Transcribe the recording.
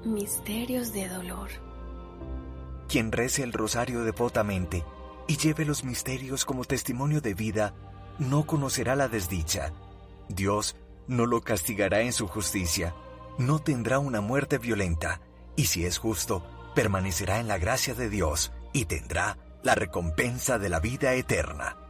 Misterios de dolor. Quien rece el rosario devotamente y lleve los misterios como testimonio de vida, no conocerá la desdicha. Dios no lo castigará en su justicia, no tendrá una muerte violenta, y si es justo, permanecerá en la gracia de Dios y tendrá la recompensa de la vida eterna.